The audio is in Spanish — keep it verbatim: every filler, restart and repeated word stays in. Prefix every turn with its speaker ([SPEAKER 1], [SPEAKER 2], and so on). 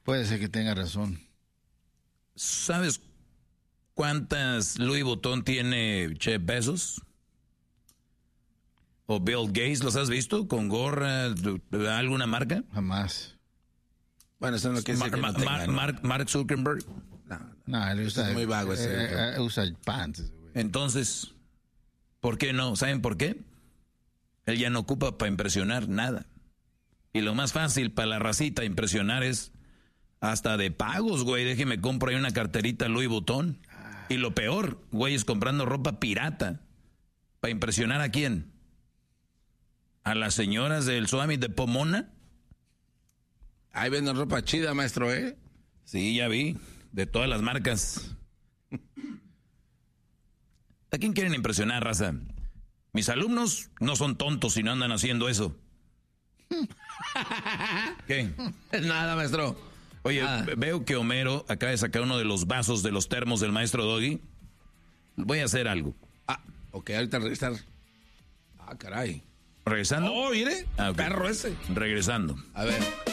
[SPEAKER 1] Puede ser que tenga razón.
[SPEAKER 2] ¿Sabes cuántas Louis Vuitton tiene Jeff Bezos? ¿O Bill Gates? ¿Los has visto con gorra de alguna marca?
[SPEAKER 1] Jamás.
[SPEAKER 3] Bueno, eso no quiere decir
[SPEAKER 2] Mar,
[SPEAKER 3] que no
[SPEAKER 2] Mar,
[SPEAKER 3] tenga, ¿no?
[SPEAKER 2] Mark, Mark Zuckerberg.
[SPEAKER 3] No, no.
[SPEAKER 1] No, él usa,
[SPEAKER 3] Es muy vago ese.
[SPEAKER 1] eh, eh, usa pants. Güey.
[SPEAKER 2] Entonces, ¿por qué no? ¿Saben por qué? Él ya no ocupa para impresionar nada. Y lo más fácil para la racita impresionar es hasta de pagos, güey. Déjeme compro ahí una carterita Louis Vuitton. Y lo peor, güey, es comprando ropa pirata. ¿Para impresionar a quién? ¿A las señoras del Summit de Pomona?
[SPEAKER 3] Ahí venden ropa chida, maestro, ¿eh?
[SPEAKER 2] Sí, ya vi. De todas las marcas. ¿A quién quieren impresionar, raza? Mis alumnos no son tontos y no andan haciendo eso. ¿Qué?
[SPEAKER 3] Nada, maestro.
[SPEAKER 2] Oye,
[SPEAKER 3] Nada.
[SPEAKER 2] veo que Homero acaba de sacar uno de los vasos de los termos del maestro Doggy. Voy a hacer algo.
[SPEAKER 3] Ah, ok, ahorita regresar. Ah, caray.
[SPEAKER 2] ¿Regresando?
[SPEAKER 3] Oh, mire.
[SPEAKER 2] Ah, ok.
[SPEAKER 3] Perro ese.
[SPEAKER 2] Regresando.
[SPEAKER 3] A ver.